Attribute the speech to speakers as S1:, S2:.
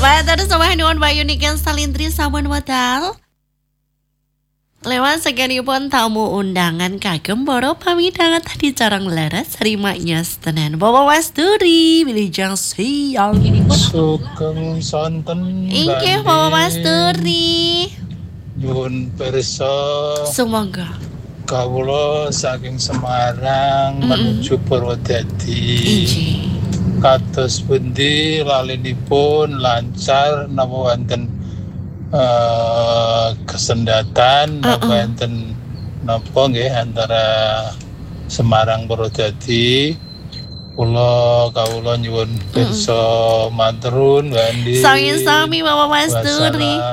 S1: Matur sembah nuwun Bayu Niken Salintri sampun wedal. Lewat segenipun tamu undangan kagem para pamidangan tadi carang leres rimaknya Senen Bapak Wasturi Wilujeng Siang.
S2: Sugeng sonten
S1: Inggih Bapak Wasturi.
S2: Nyuwun pirsa
S1: Sumangga.
S2: kawula saking Semarang menuju Purwodadi.
S1: Inggih.
S2: Kados pundi lalinipun lancar napa wonten kesendatan napa enten napa nggih antara Semarang Purwodadi. Kawula nyuwun pirsa maturun Mbak Andi.
S1: Sami-sami Bapak Wasturi.